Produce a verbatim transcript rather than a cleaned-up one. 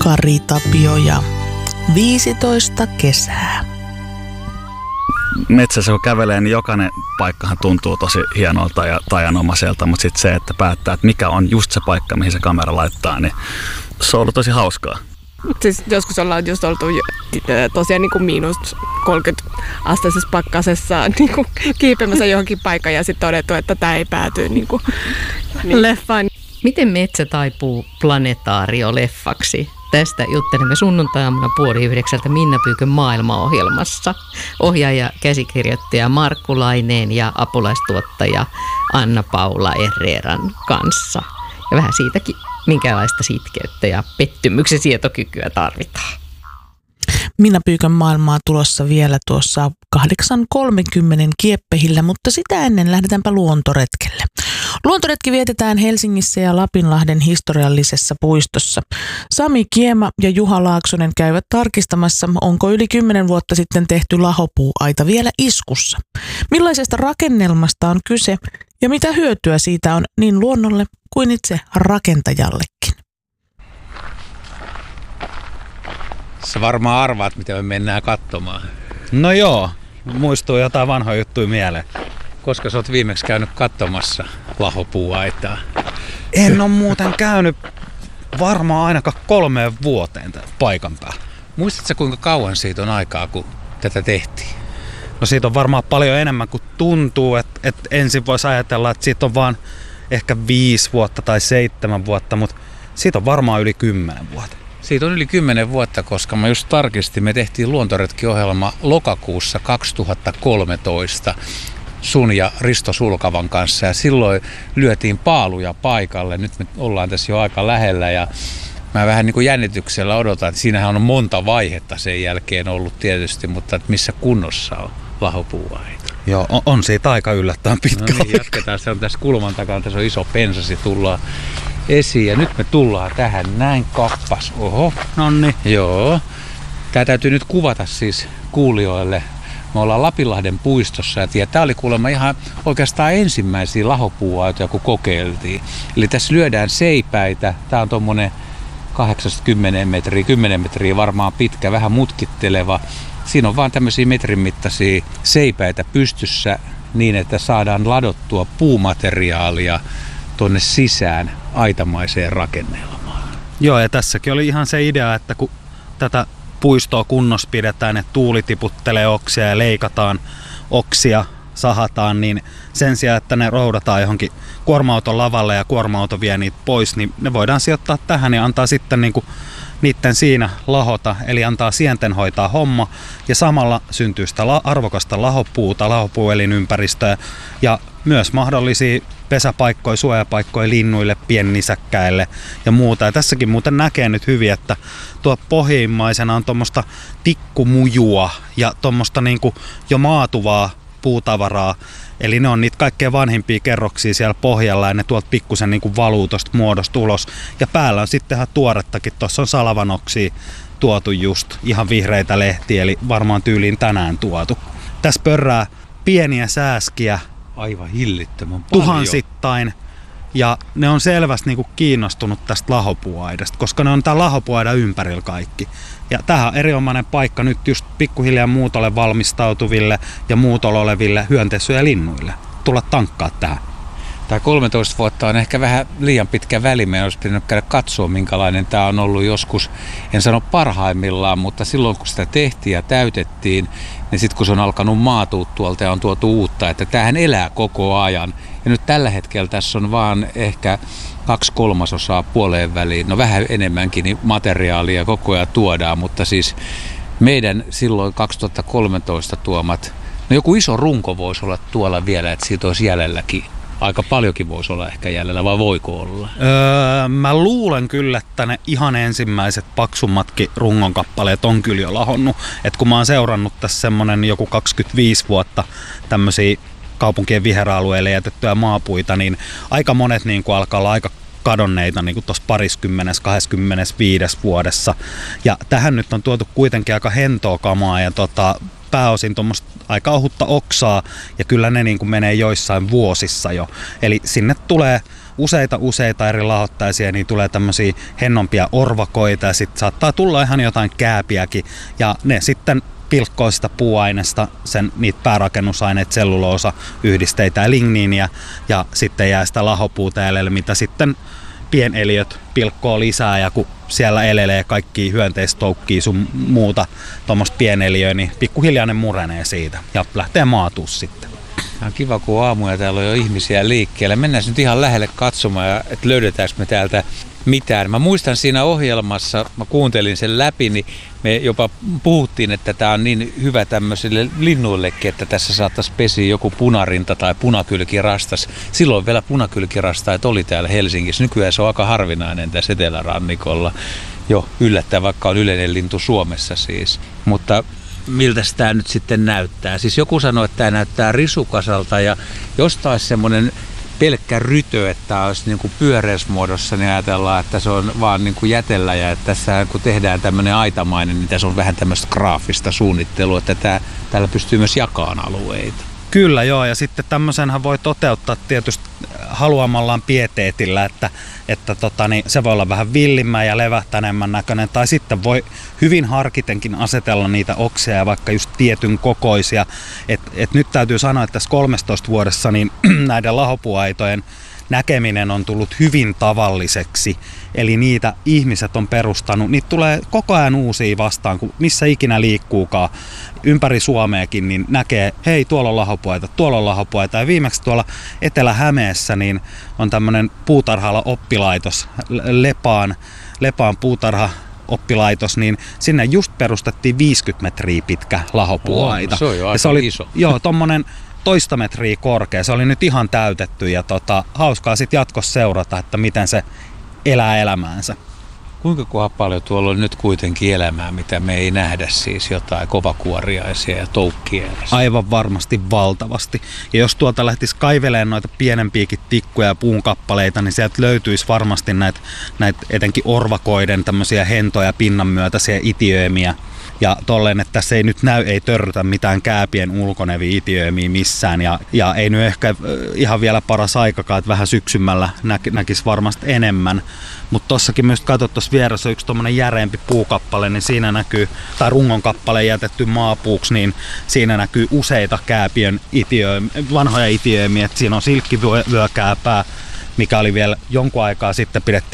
Kari Tapio ja viisitoista kesää. Metsässä kun kävelee, niin jokainen paikkahan tuntuu tosi hienolta ja tajanomaiselta, mutta sitten se, että päättää, että mikä on just se paikka, mihin se kamera laittaa, niin se on ollut tosi hauskaa. Siis joskus ollaan just oltu tosiaan niin kuin miinus kolmekymmentä asteisessa pakkasessa niin kuin kiipeämässä johonkin paikkaan ja sitten todettu, että tämä ei pääty niin kuin niin. leffaan. Miten metsä taipuu planetaario-leffaksi? Tästä juttelemme sunnuntai-aamuna puoli yhdeksältä Minna Pyykön maailmaohjelmassa. Ohjaaja, käsikirjoittaja Markku Laineen ja apulaistuottaja Anna-Paula Herreran kanssa. Ja vähän siitäkin, minkälaista sitkeyttä ja pettymyksen sietokykyä tarvitaan. Minna Pyykön maailmaa tulossa vielä tuossa kahdeksan kolmekymmentä kieppehillä, mutta sitä ennen lähdetäänpä luontoretkelle. Luontoretki vietetään Helsingissä ja Lapinlahden historiallisessa puistossa. Sami Kiema ja Juha Laaksonen käyvät tarkistamassa, onko yli kymmenen vuotta sitten tehty lahopuuaita vielä iskussa. Millaisesta rakennelmasta on kyse ja mitä hyötyä siitä on niin luonnolle kuin itse rakentajallekin. Sä varmaan arvaat, mitä me mennään katsomaan. No joo, muistuu jotain vanhoja juttuja mieleen. Koska sä oot viimeksi käynyt katsomassa lahopuuaitaa? En ole muuten käynyt varmaan ainakaan kolmeen vuoteen paikan päällä. Muistatko kuinka kauan siitä on aikaa, kun tätä tehtiin? No siitä on varmaan paljon enemmän kuin tuntuu, että et ensin voisi ajatella, että siitä on vaan ehkä viisi vuotta tai seitsemän vuotta, mutta siitä on varmaan yli kymmenen vuotta. Siitä on yli kymmenen vuotta, koska mä just tarkistin, me tehtiin luontoretkiohjelma lokakuussa kaksituhattakolmetoista sun ja Risto Sulkavan kanssa ja silloin lyötiin paaluja paikalle. Nyt me ollaan tässä jo aika lähellä ja mä vähän niin kuin jännityksellä odotan, että siinähän on monta vaihetta sen jälkeen ollut tietysti, mutta että missä kunnossa on lahopuuaita. Joo, on, on siitä aika yllättävän pitkä. No niin, jatketaan. Se on tässä kulman takana, tässä on iso pensasi, tullaan esiin ja nyt me tullaan tähän näin kappas. Oho, nonni. Joo. Tää täytyy nyt kuvata siis kuulijoille. Me ollaan Lapinlahden puistossa ja tämä oli kuulemma ihan oikeastaan ensimmäisiä lahopuuaitoja, kun kokeiltiin. Eli tässä lyödään seipäitä. Tämä on tuommoinen kahdeksankymmentä metriä, kymmenen metriä varmaan pitkä, vähän mutkitteleva. Siinä on vaan tämmöisiä metrin mittaisia seipäitä pystyssä niin, että saadaan ladottua puumateriaalia tuonne sisään aitamaiseen rakennelmaan. Joo, ja tässäkin oli ihan se idea, että kun tätä puistoa kunnossa pidetään, että tuuli tiputtelee oksia ja leikataan oksia, sahataan, niin sen sijaan, että ne roudataan johonkin kuorma-auton lavalle ja kuorma-auto vie niitä pois, niin ne voidaan sijoittaa tähän ja antaa sitten niinku niiden siinä lahota, eli antaa sienten hoitaa homma ja samalla syntyy sitä arvokasta lahopuuta, lahopuuelinympäristöä ja myös mahdollisia pesäpaikkoja, suojapaikkoja linnuille, piennisäkkäille ja muuta. Ja tässäkin muuten näkee nyt hyvin, että tuo pohjimmaisena on tuommoista tikkumujua ja tuommoista niinku jo maatuvaa puutavaraa. Eli ne on niitä kaikkein vanhimpia kerroksia siellä pohjalla ja ne tuolta pikkusen niinku valuu tosta muodosta ulos. Ja päällä on sitten ihan tuorettakin, tuossa on salavanoksia tuotu just, ihan vihreitä lehtiä, eli varmaan tyyliin tänään tuotu. Tässä pörrää pieniä sääskiä. Aivan hillittömän paljon. Tuhansittain. Ja ne on selvästi niinku kiinnostunut tästä lahopuuaidasta, koska ne on tää lahopuaida ympärillä kaikki. Ja tämähän on erinomainen paikka nyt just pikkuhiljaa muutolle valmistautuville ja muutolle oleville hyönteisy- ja linnuille. Tulla tankkaa tähän. Tämä kolmetoista vuotta on ehkä vähän liian pitkä väli. Meidän olisi pitänyt käydä katsoa, minkälainen tämä on ollut joskus, en sano parhaimmillaan, mutta silloin kun sitä tehtiin ja täytettiin, niin sitten kun se on alkanut maatua tuolta ja on tuotu uutta, että tämähän elää koko ajan. Ja nyt tällä hetkellä tässä on vaan ehkä kaksi kolmasosaa puoleen väliin, no vähän enemmänkin, niin materiaalia koko ajan tuodaan, mutta siis meidän silloin kaksituhattakolmetoista tuomat, no joku iso runko voisi olla tuolla vielä, että siitä olisi jäljelläkin. Aika paljonkin voisi olla ehkä jäljellä, vai voiko olla? Öö, mä luulen kyllä, että ne ihan ensimmäiset paksummatkin rungon kappaleet on kyllä jo lahonnut. Et kun mä oon seurannut tässä semmonen joku kaksikymmentäviisi vuotta tämmöisiä kaupunkien viheralueille jätettyjä maapuita, niin aika monet niin kuin alkaa olla aika kadonneita niin kuin tuossa pariskymmenessä, kahdeskymmenesviides vuodessa. Ja tähän nyt on tuotu kuitenkin aika hentoa kamaa ja tota, pääosin tuommoista aika ohutta oksaa ja kyllä ne niin kuin menee joissain vuosissa jo. Eli sinne tulee useita useita eri lahottaisia, niin tulee tämmöisiä hennompia orvakoita ja sitten saattaa tulla ihan jotain kääpiäkin ja ne sitten pilkkoo sitä puuainesta, sen, niitä päärakennusaineita, selluloosa, yhdisteitä ja ligniiniä ja sitten jää sitä lahopuuta jäljelle, mitä sitten pieneliöt pilkkoo lisää ja kun siellä elelee kaikki hyönteistoukkia sun muuta tuommoista pieneliöä, niin pikkuhiljaa ne murenee siitä ja lähtee maatuu sitten. On kiva, kun aamuja täällä on jo ihmisiä liikkeellä. Mennään nyt ihan lähelle katsomaan, että löydetäänkö me täältä mitään. Mä muistan siinä ohjelmassa, mä kuuntelin sen läpi, niin me jopa puhuttiin, että tämä on niin hyvä tämmöisille linnuillekin, että tässä saattaisi pesiä joku punarinta tai punakylkirastas. Silloin vielä punakylkirastaat oli täällä Helsingissä. Nykyään se on aika harvinainen tässä etelärannikolla. Jo yllättäen, vaikka on yleinen lintu Suomessa siis. Mutta miltä tämä nyt sitten näyttää? Siis joku sanoi, että tämä näyttää risukasalta ja jos taas semmoinen pelkkä rytö, että tämä olisi niin kuin pyöreysmuodossa, niin ajatellaan, että se on vaan niin kuin jätellä ja että tässä kun tehdään tämmöinen aitamainen, niin tässä on vähän tämmöistä graafista suunnittelua, että tämä, täällä pystyy myös jakamaan alueita. Kyllä joo, ja sitten tämmöisenhän voi toteuttaa tietysti haluamallaan pieteetillä, että, että tota, niin se voi olla vähän villimmän ja levähtänemmän näköinen, tai sitten voi hyvin harkitenkin asetella niitä oksia ja vaikka just tietyn kokoisia. Et, et nyt täytyy sanoa, että tässä kolmetoista vuodessa niin näiden lahopuuaitojen näkeminen on tullut hyvin tavalliseksi, eli niitä ihmiset on perustanut, niitä tulee koko ajan uusia vastaan, kun missä ikinä liikkuukaan ympäri Suomeakin, niin näkee, hei tuolla on lahopuaita, tuolla on lahopuaita, ja viimeksi tuolla Etelä-Hämeessä niin on tämmöinen puutarhalla oppilaitos, Lepaan, Lepaan puutarha oppilaitos, niin sinne just perustettiin viisikymmentä metriä pitkä lahopuuaita. Oh, se on jo aika se oli, iso. Joo, tommonen toista metriä korkea. Se oli nyt ihan täytetty ja tota, hauskaa sitten jatkossa seurata, että miten se elää elämäänsä. Kuinka kohan paljon tuolla on nyt kuitenkin elämää, mitä me ei nähdä, siis jotain kovakuoriaisia ja toukkia? Aivan varmasti valtavasti. Ja jos tuolta lähtisi kaivelemaan noita pienempiäkin tikkuja ja puunkappaleita, niin sieltä löytyisi varmasti näitä, näitä etenkin orvakoiden tämmöisiä hentoja pinnan myötäisiä itiöimiä. Ja tolleen, että tässä ei nyt näy, ei törrytä mitään kääpien ulkoneviä itiöimiä missään. Ja, ja ei nyt ehkä ihan vielä paras aikakaan, että vähän syksymällä nä, näkisi varmasti enemmän. Mutta tossakin myös katsot, tuossa vieressä on yksi tommonen järeempi puukappale, niin siinä näkyy, tai rungon kappale jätetty maapuuksi, niin siinä näkyy useita kääpien itiöimiä, vanhoja itiöimiä. Siinä on silkkivyökääpää, mikä oli vielä jonkun aikaa sitten pidettiin